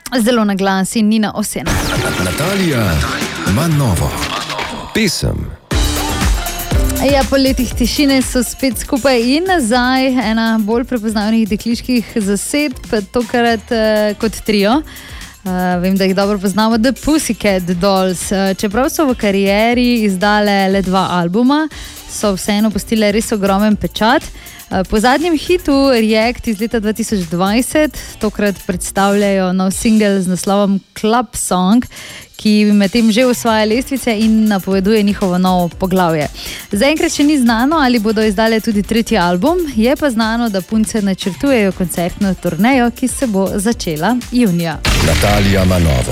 Zelo na glas in Nina Osena. Natalija ima novo pesem. Ja, po letih tišine so spet skupaj in nazaj, ena bolj prepoznavnih dekliških zasedb, tokrat kot trio. Vem, da jih dobro poznamo, The Pussycat Dolls. Čeprav so v karieri izdale le 2 albuma, so vseeno pustile res ogromen pečat. Po zadnjem hitu React iz leta 2020 tokrat predstavljajo nov singel z naslovom Club Song, ki medtem že osvaja lestvice in napoveduje njihovo novo poglavje. Zaenkrat še ni znano, ali bodo izdale tudi 3. album, je pa znano, da punce načrtujejo koncertno turnejo, ki se bo začela junija. Natalija ima novo.